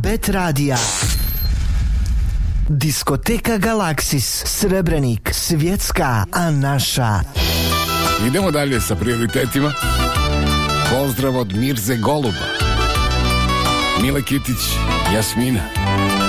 Bet radija. Diskoteka Galaksis, Srebrenik, svjetska, a naša. Idemo dalje sa prioritetima. Pozdrav od Mirze Goluba, Mile Kitić, Jasmina.